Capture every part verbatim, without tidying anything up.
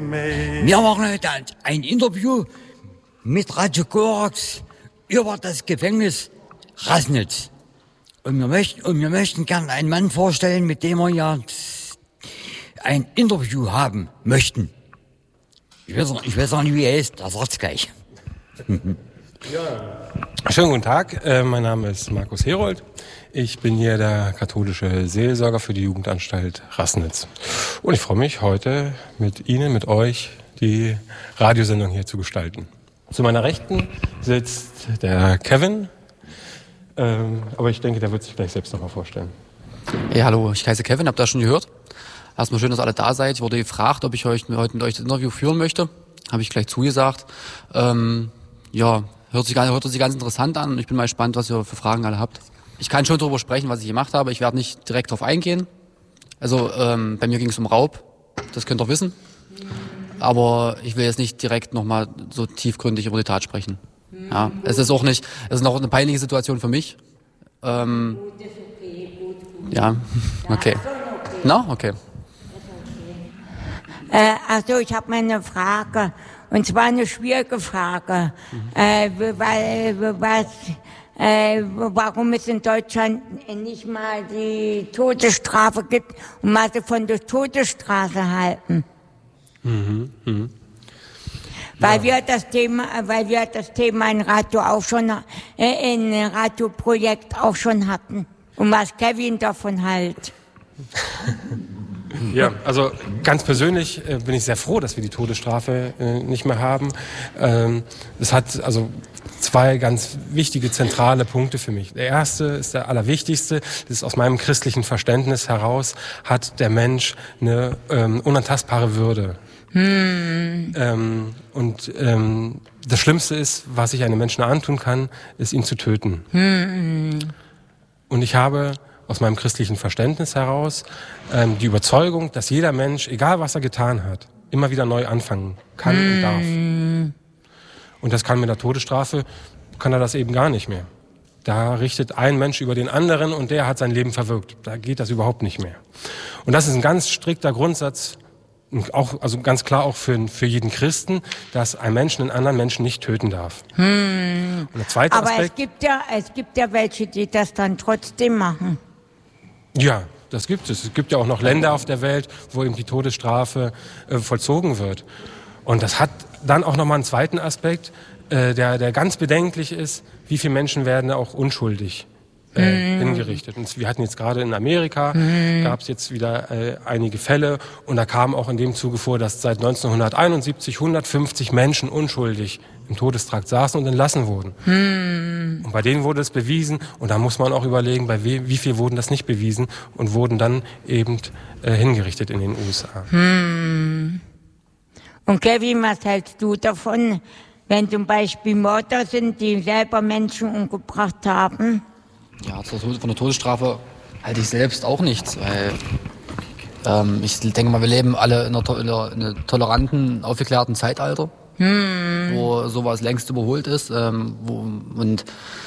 Wir machen heute ein Interview mit Radio Korax über das Gefängnis Rassnitz. Und wir möchten, und wir möchten gerne einen Mann vorstellen, mit dem wir ja ein Interview haben möchten. Ich weiß auch, ich weiß auch nicht, wie er ist, das sagt's gleich. Ja. Schönen guten Tag, äh, mein Name ist Markus Herold. Ich bin hier der katholische Seelsorger für die Jugendanstalt Rassnitz. Und ich freue mich, heute mit Ihnen, mit euch, die Radiosendung hier zu gestalten. Zu meiner Rechten sitzt der Kevin, ähm, aber ich denke, der wird sich gleich selbst noch mal vorstellen. Hey, hallo, ich heiße Kevin, habt ihr das schon gehört? Erstmal schön, dass alle da seid. Ich wurde gefragt, ob ich euch, heute mit euch das Interview führen möchte. Habe ich gleich zugesagt. Ähm, ja, hört sich, hört sich ganz interessant an und ich bin mal gespannt, was ihr für Fragen alle habt. Ich kann schon darüber sprechen, was ich gemacht habe. Ich werde nicht direkt darauf eingehen. Also ähm, bei mir ging es um Raub, das könnt ihr wissen. Aber ich will jetzt nicht direkt nochmal so tiefgründig über die Tat sprechen. Ja, es ist auch nicht, es ist noch eine peinliche Situation für mich. Ähm, ja, okay. Na, okay. Äh, also ich habe mal eine Frage, und zwar eine schwierige Frage, mhm. äh, weil was, äh, warum es in Deutschland nicht mal die Todesstrafe gibt und was sie von der Todesstrafe halten. Mhm. Mhm. Weil ja. wir das Thema, weil wir das Thema in Radio auch schon, äh, in Radioprojekt auch schon hatten und was Kevin davon hält. Ja, also ganz persönlich äh, bin ich sehr froh, dass wir die Todesstrafe äh, nicht mehr haben. Ähm, es hat also zwei ganz wichtige, zentrale Punkte für mich. Der erste ist der allerwichtigste. Das ist aus meinem christlichen Verständnis heraus, hat der Mensch eine ähm, unantastbare Würde. Hm. Ähm, und ähm, das Schlimmste ist, was ich einem Menschen antun kann, ist ihn zu töten. Hm. Und ich habe aus meinem christlichen Verständnis heraus ähm, die Überzeugung, dass jeder Mensch, egal was er getan hat, immer wieder neu anfangen kann mm. und darf. Und das kann mit der Todesstrafe, kann er das eben gar nicht mehr. Da richtet ein Mensch über den anderen und der hat sein Leben verwirkt. Da geht das überhaupt nicht mehr. Und das ist ein ganz strikter Grundsatz, auch, also ganz klar auch für, für jeden Christen, dass ein Mensch einen anderen Menschen nicht töten darf. Hm. Und der zweite Aber Aspekt, es gibt ja, es gibt ja welche, die das dann trotzdem machen. Ja, das gibt es. Es gibt ja auch noch Länder auf der Welt, wo eben die Todesstrafe äh, vollzogen wird. Und das hat dann auch nochmal einen zweiten Aspekt, äh, der, der ganz bedenklich ist, wie viele Menschen werden auch unschuldig äh, mm. hingerichtet. Und wir hatten jetzt gerade in Amerika, mm. gab es jetzt wieder äh, einige Fälle und da kam auch in dem Zuge vor, dass seit neunzehnhunderteinundsiebzig hundertfünfzig Menschen unschuldig im Todestrakt saßen und entlassen wurden. Hm. Und bei denen wurde es bewiesen und da muss man auch überlegen, bei we- wie viel wurden das nicht bewiesen und wurden dann eben äh, hingerichtet in den U S A. Hm. Und Kevin, was hältst du davon, wenn zum Beispiel Mörder sind, die selber Menschen umgebracht haben? Ja, von der Todesstrafe halte ich selbst auch nichts, weil ähm, ich denke mal, wir leben alle in einer, to- in einer toleranten, aufgeklärten Zeitalter. Hm. Wo sowas längst überholt ist ähm, wo, und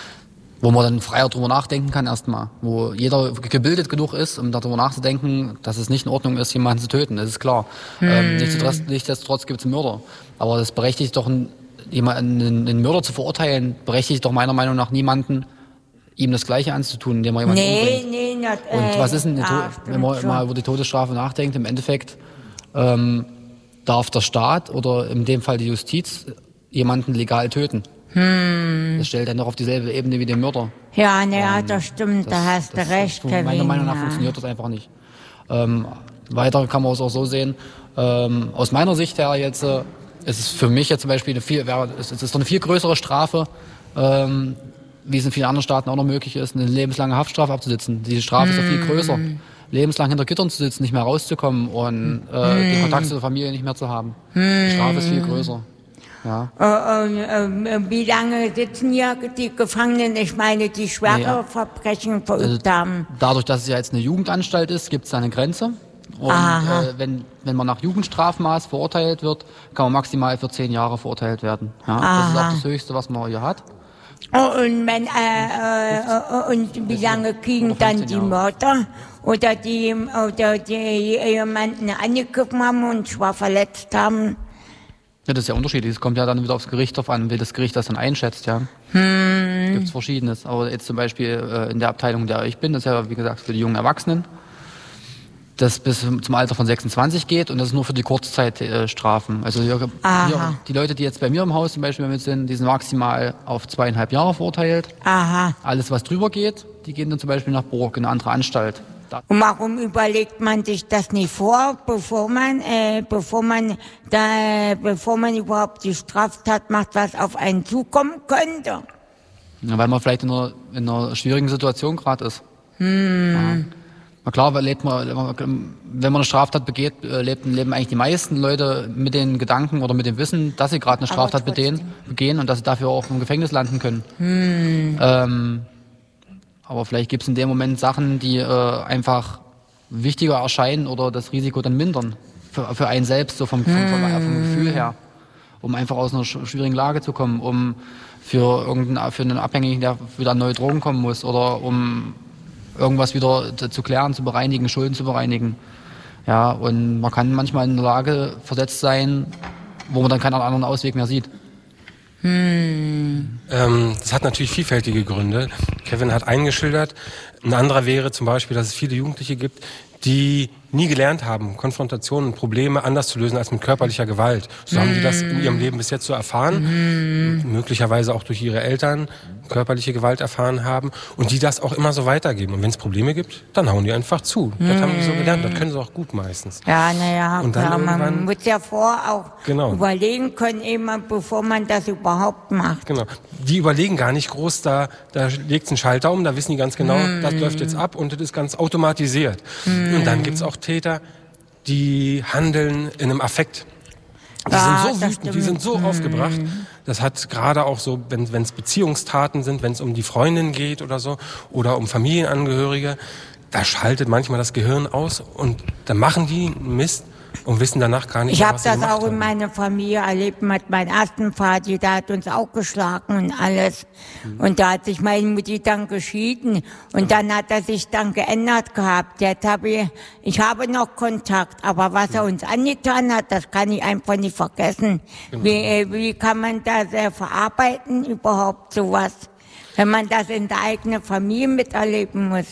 wo man dann freier drüber nachdenken kann erstmal. Wo jeder gebildet genug ist, um darüber nachzudenken, dass es nicht in Ordnung ist, jemanden zu töten, das ist klar. Hm. Ähm, nichtsdestotrotz, nichtsdestotrotz gibt es Mörder. Aber das berechtigt doch, einen, jemanden, einen Mörder zu verurteilen, berechtigt doch meiner Meinung nach niemanden, ihm das Gleiche anzutun, indem er jemanden nee, umbringt. Nee, nicht, äh, und was ist denn, die ja, wenn man mal über die Todesstrafe nachdenkt, im Endeffekt ähm, darf der Staat oder in dem Fall die Justiz jemanden legal töten. Hm. Das stellt dann noch auf dieselbe Ebene wie den Mörder. Ja, ne, ja, ähm, das stimmt, das, da hast das, du recht, das, Kevin. Meiner Meinung nach ja. funktioniert das einfach nicht. Ähm, weiter kann man es auch so sehen. Ähm, aus meiner Sicht her jetzt, äh, es ist für mich jetzt zum Beispiel eine viel, wäre, es ist doch eine viel größere Strafe, ähm, wie es in vielen anderen Staaten auch noch möglich ist, eine lebenslange Haftstrafe abzusitzen. Diese Strafe hm. ist ja viel größer. Lebenslang hinter Gittern zu sitzen, nicht mehr rauszukommen und äh, hm. den Kontakt zur Familie nicht mehr zu haben. Hm. Die Strafe ist viel größer. Ja. Äh, äh, wie lange sitzen hier die Gefangenen? Ich meine, die schwere nee, ja. Verbrechen verübt also, haben. Dadurch, dass es ja jetzt eine Jugendanstalt ist, gibt es da eine Grenze. Und äh, wenn, wenn man nach Jugendstrafmaß verurteilt wird, kann man maximal für zehn Jahre verurteilt werden. Ja, das ist auch das Höchste, was man hier hat. Und, wenn, äh, äh, und wie lange kriegen dann die Mörder oder die, oder die jemanden angegriffen haben und schwer verletzt haben? Ja, das ist ja unterschiedlich. Es kommt ja dann wieder aufs Gericht drauf an, wie das Gericht das dann einschätzt, ja. Hm. Es gibt Verschiedenes. Aber jetzt zum Beispiel äh, in der Abteilung, in der ich bin, das ist ja, wie gesagt, für die jungen Erwachsenen, das bis zum Alter von sechsundzwanzig geht und das ist nur für die Kurzzeitstrafen. Äh, also hier, hier, die Leute, die jetzt bei mir im Haus zum Beispiel mit sind, die sind maximal auf zweieinhalb Jahre verurteilt. Aha. Alles, was drüber geht, die gehen dann zum Beispiel nach Burg, in eine andere Anstalt. Und warum überlegt man sich das nicht vor, bevor man, äh, bevor man, da, bevor man überhaupt die Straftat macht, was auf einen zukommen könnte? Ja, weil man vielleicht in einer, in einer schwierigen Situation gerade ist. Hm. Ja. Na klar, lebt man, wenn man eine Straftat begeht, leben, leben eigentlich die meisten Leute mit den Gedanken oder mit dem Wissen, dass sie gerade eine Straftat begehen, begehen und dass sie dafür auch im Gefängnis landen können. Hm. Ähm, aber vielleicht gibt es in dem Moment Sachen, die äh, einfach wichtiger erscheinen oder das Risiko dann mindern. Für, für einen selbst, so vom, vom, vom, vom Gefühl her. Um einfach aus einer schwierigen Lage zu kommen, um für irgendeinen, für einen Abhängigen, der wieder an neue Drogen kommen muss oder um irgendwas wieder zu klären, zu bereinigen, Schulden zu bereinigen. Ja, und man kann manchmal in der Lage versetzt sein, wo man dann keinen anderen Ausweg mehr sieht. Hm. Ähm, das hat natürlich vielfältige Gründe. Kevin hat einen geschildert. Ein anderer wäre zum Beispiel, dass es viele Jugendliche gibt, die nie gelernt haben, Konfrontationen und Probleme anders zu lösen als mit körperlicher Gewalt. So mm. haben die das in ihrem Leben bis jetzt so erfahren, mm. möglicherweise auch durch ihre Eltern körperliche Gewalt erfahren haben und die das auch immer so weitergeben. Und wenn es Probleme gibt, dann hauen die einfach zu. Mm. Das haben die so gelernt, das können sie auch gut meistens. Ja, naja, ja, man muss ja vorher auch genau. überlegen können, immer bevor man das überhaupt macht. Genau. Die überlegen gar nicht groß, da, da legt es einen Schalter um, da wissen die ganz genau, mm. das läuft jetzt ab und das ist ganz automatisiert. Mm. Und dann gibt's auch Täter, die handeln in einem Affekt. Die ja, sind so wütend, stimmt. die sind so mhm. aufgebracht. Das hat gerade auch so, wenn es Beziehungstaten sind, wenn es um die Freundin geht oder so, oder um Familienangehörige, da schaltet manchmal das Gehirn aus und dann machen die Mist und wissen danach gar nicht, ich hab was sie gemacht haben. Ich habe das auch in meiner Familie erlebt mit meinem ersten Vater, der hat uns auch geschlagen und alles. Mhm. Und da hat sich meine Mutter dann geschieden und ja. dann hat er sich dann geändert gehabt. Jetzt habe ich, ich habe noch Kontakt, aber was er uns angetan hat, das kann ich einfach nicht vergessen. Genau. Wie, wie kann man das äh, verarbeiten überhaupt sowas, wenn man das in der eigenen Familie miterleben muss?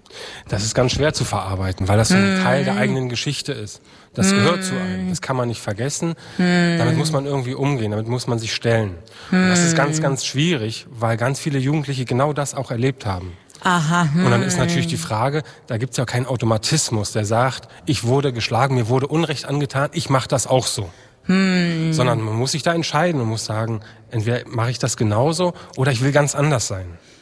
Das ist ganz schwer zu verarbeiten, weil das so ein mm. Teil der eigenen Geschichte ist. Das mm. gehört zu einem. Das kann man nicht vergessen. Mm. Damit muss man irgendwie umgehen. Damit muss man sich stellen. Mm. Und das ist ganz, ganz schwierig, weil ganz viele Jugendliche genau das auch erlebt haben. Aha. Mm. Und dann ist natürlich die Frage, da gibt es ja keinen Automatismus, der sagt, ich wurde geschlagen, mir wurde Unrecht angetan, ich mache das auch so. Mm. Sondern man muss sich da entscheiden und muss sagen, entweder mache ich das genauso oder ich will ganz anders sein.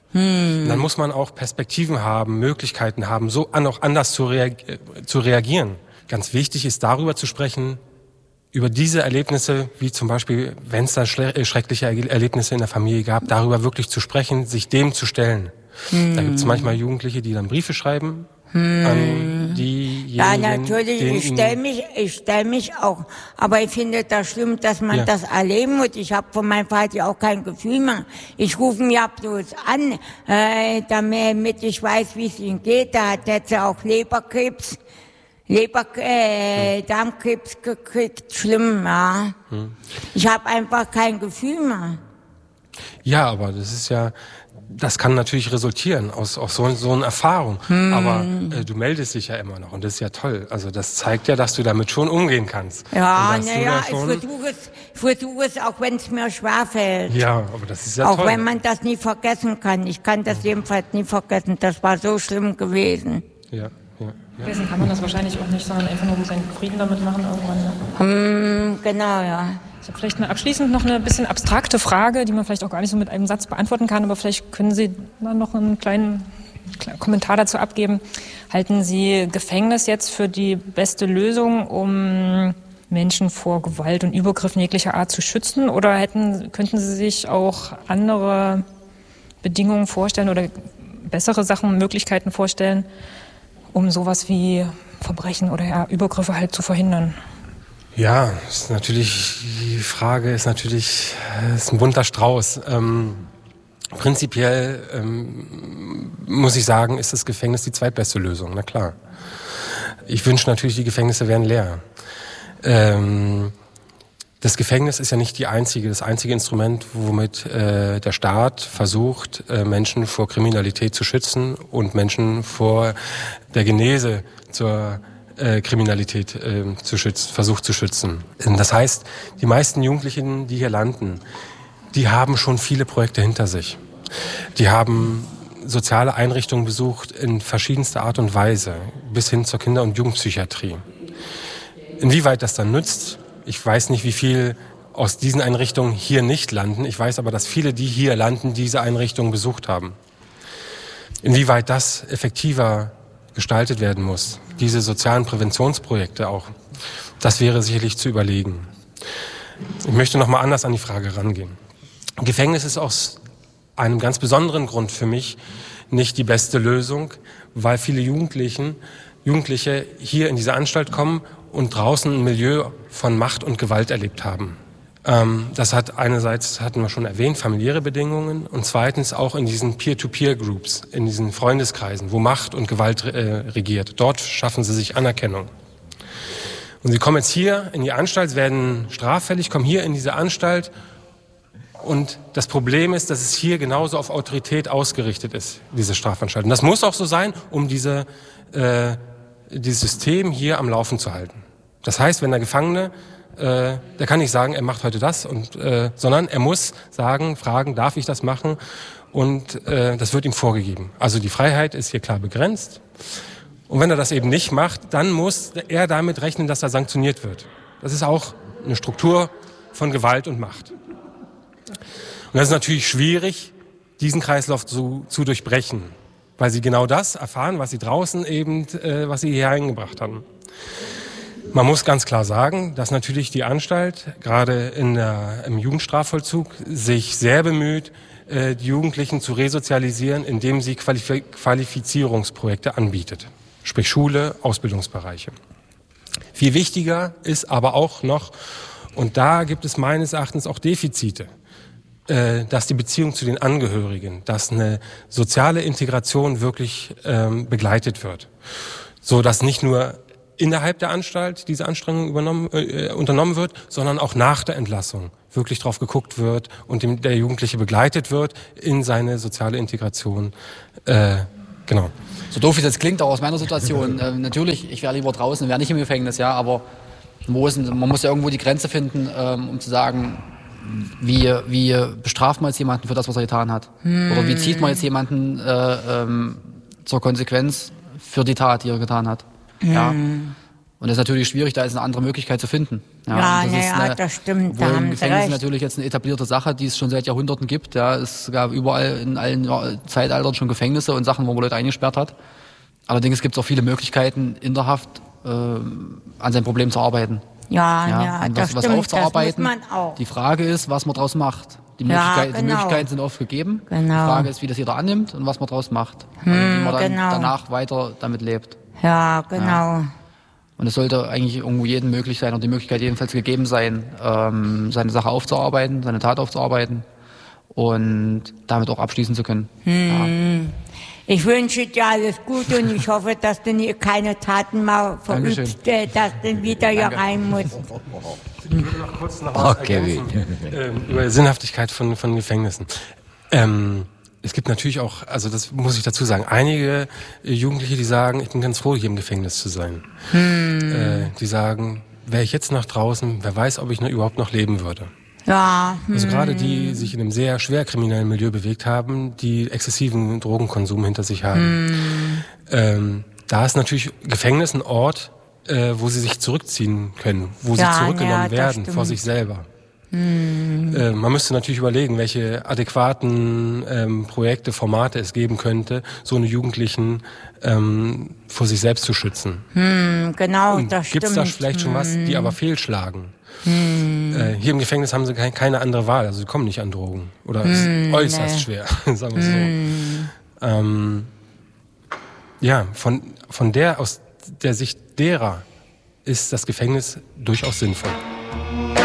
Hm. Dann muss man auch Perspektiven haben, Möglichkeiten haben, so auch anders zu, reag- zu reagieren. Ganz wichtig ist, darüber zu sprechen, über diese Erlebnisse, wie zum Beispiel, wenn es da schle- schreckliche Erlebnisse in der Familie gab, darüber wirklich zu sprechen, sich dem zu stellen. Hm. Da gibt es manchmal Jugendliche, die dann Briefe schreiben hm. an diejenigen. Ja, natürlich, ich stelle mich, ich stell mich auch. Aber ich finde das schlimm, dass man ja. das erleben muss. Ich habe von meinem Vater auch kein Gefühl mehr. Ich rufe ihn ja bloß an, äh, damit ich weiß, wie es ihm geht. Da hat jetzt auch Leberkrebs, Leber, äh, hm. Darmkrebs gekriegt. Schlimm, ja. Hm. Ich habe einfach kein Gefühl mehr. Ja, aber das ist ja... Das kann natürlich resultieren aus, aus so, so einer Erfahrung. Hm. Aber äh, du meldest dich ja immer noch und das ist ja toll. Also das zeigt ja, dass du damit schon umgehen kannst. Ja, naja, ich versuche es, ich versuche es, auch wenn es mir schwerfällt. Ja, aber das ist ja auch toll. Auch wenn man das nie vergessen kann. Ich kann das jedenfalls nie vergessen. Das war so schlimm gewesen. Ja, ja. ja. Wissen kann man das wahrscheinlich auch nicht, sondern einfach nur seinen Frieden damit machen irgendwann. Ne? Hm, genau, ja. Ich habe vielleicht eine abschließend noch eine bisschen abstrakte Frage, die man vielleicht auch gar nicht so mit einem Satz beantworten kann, aber vielleicht können Sie dann noch einen kleinen, kleinen Kommentar dazu abgeben. Halten Sie Gefängnis jetzt für die beste Lösung, um Menschen vor Gewalt und Übergriffen jeglicher Art zu schützen? Oder hätten, könnten Sie sich auch andere Bedingungen vorstellen oder bessere Sachen, Möglichkeiten vorstellen, um sowas wie Verbrechen oder ja, Übergriffe halt zu verhindern? Ja, ist natürlich, die Frage ist natürlich, ist ein bunter Strauß. Ähm, Prinzipiell ähm, muss ich sagen, ist das Gefängnis die zweitbeste Lösung, na klar. Ich wünsche natürlich, die Gefängnisse wären leer. Ähm, das Gefängnis ist ja nicht die einzige, das einzige Instrument, womit äh, der Staat versucht, äh, Menschen vor Kriminalität zu schützen und Menschen vor der Genese zur äh, Kriminalität äh, zu schützen, versucht zu schützen. Das heißt, die meisten Jugendlichen, die hier landen, die haben schon viele Projekte hinter sich. Die haben soziale Einrichtungen besucht in verschiedenster Art und Weise, bis hin zur Kinder- und Jugendpsychiatrie. Inwieweit das dann nützt, ich weiß nicht, wie viel aus diesen Einrichtungen hier nicht landen. Ich weiß aber, dass viele, die hier landen, diese Einrichtungen besucht haben. Inwieweit das effektiver gestaltet werden muss, diese sozialen Präventionsprojekte auch, das wäre sicherlich zu überlegen. Ich möchte noch mal anders an die Frage rangehen. Gefängnis ist aus einem ganz besonderen Grund für mich nicht die beste Lösung, weil viele Jugendlichen, Jugendliche hier in diese Anstalt kommen und draußen ein Milieu von Macht und Gewalt erlebt haben. Ähm, das hat einerseits, hatten wir schon erwähnt, familiäre Bedingungen und zweitens auch in diesen Peer-to-Peer-Groups, in diesen Freundeskreisen, wo Macht und Gewalt äh, regiert. Dort schaffen sie sich Anerkennung. Und sie kommen jetzt hier in die Anstalt, werden straffällig, kommen hier in diese Anstalt und das Problem ist, dass es hier genauso auf Autorität ausgerichtet ist, diese Strafanstalt. Und das muss auch so sein, um diese äh, dieses System hier am Laufen zu halten. Das heißt, wenn der Gefangene, äh, der kann nicht sagen, er macht heute das, und, äh, sondern er muss sagen, fragen, darf ich das machen? Und äh, das wird ihm vorgegeben. Also die Freiheit ist hier klar begrenzt. Und wenn er das eben nicht macht, dann muss er damit rechnen, dass er sanktioniert wird. Das ist auch eine Struktur von Gewalt und Macht. Und das ist natürlich schwierig, diesen Kreislauf zu, zu durchbrechen, weil sie genau das erfahren, was sie draußen eben, äh, was sie hier eingebracht haben. Man muss ganz klar sagen, dass natürlich die Anstalt, gerade in der, im Jugendstrafvollzug, sich sehr bemüht, äh, die Jugendlichen zu resozialisieren, indem sie Qualif- Qualifizierungsprojekte anbietet. Sprich Schule, Ausbildungsbereiche. Viel wichtiger ist aber auch noch, und da gibt es meines Erachtens auch Defizite, dass die Beziehung zu den Angehörigen, dass eine soziale Integration wirklich ähm, begleitet wird. So dass nicht nur innerhalb der Anstalt diese Anstrengung übernommen, äh, unternommen wird, sondern auch nach der Entlassung wirklich drauf geguckt wird und dem, der Jugendliche begleitet wird in seine soziale Integration. Äh, genau. So doof wie das klingt, auch aus meiner Situation. äh, natürlich, ich wäre lieber draußen, wäre nicht im Gefängnis, ja, aber wo ist, man muss ja irgendwo die Grenze finden, ähm, um zu sagen, Wie, wie bestraft man jetzt jemanden für das, was er getan hat? Hm. Oder wie zieht man jetzt jemanden äh, ähm, zur Konsequenz für die Tat, die er getan hat? Hm. Ja. Und das ist natürlich schwierig, da ist eine andere Möglichkeit zu finden. Ja, ja, das, na, ist ja eine, das stimmt. Wo da im Gefängnis recht. natürlich jetzt eine etablierte Sache, die es schon seit Jahrhunderten gibt. Ja, es gab überall in allen Zeitaltern schon Gefängnisse und Sachen, wo man Leute eingesperrt hat. Allerdings gibt es auch viele Möglichkeiten, in der Haft äh, an seinem Problem zu arbeiten. Ja, ja, ja und das was, stimmt, was aufzuarbeiten. das muss man auch. Die Frage ist, was man daraus macht. Die, Ja, Möglichkeit, genau. die Möglichkeiten sind oft gegeben. Genau. Die Frage ist, wie das jeder annimmt und was man daraus macht. Hm, also, wie man dann genau. danach weiter damit lebt. Ja, genau. Ja. Und es sollte eigentlich irgendwo jedem möglich sein und die Möglichkeit jedenfalls gegeben sein, ähm, seine Sache aufzuarbeiten, seine Tat aufzuarbeiten und damit auch abschließen zu können. Hm. Ja. Ich wünsche dir alles Gute und ich hoffe, dass du nie keine Taten mal verübst, äh, dass du wieder hier Danke. rein musst. Ich würde noch kurz noch was ergänzen, ähm, über Sinnhaftigkeit von, von Gefängnissen. Ähm, es gibt natürlich auch, also das muss ich dazu sagen, einige äh, Jugendliche, die sagen, ich bin ganz froh, hier im Gefängnis zu sein. Hm. Äh, die sagen, wäre ich jetzt nach draußen, wer weiß, ob ich noch, überhaupt noch leben würde. Ja. Also gerade die, die sich in einem sehr schwer kriminellen Milieu bewegt haben, die exzessiven Drogenkonsum hinter sich haben. Mm. Ähm, da ist natürlich Gefängnis ein Ort, äh, wo sie sich zurückziehen können, wo ja, sie zurückgenommen ja, werden stimmt. vor sich selber. Mm. Äh, man müsste natürlich überlegen, welche adäquaten ähm, Projekte, Formate es geben könnte, so eine Jugendlichen ähm, vor sich selbst zu schützen. Mm, genau, Und das gibt's stimmt. da vielleicht schon was, die aber fehlschlagen? Hm. Äh, hier im Gefängnis haben sie kein, keine andere Wahl, also sie kommen nicht an Drogen. Oder es hm, ist äußerst nee. schwer, sagen wir so. Hm. Ähm, ja, von, von der, aus der Sicht derer ist das Gefängnis durchaus sinnvoll.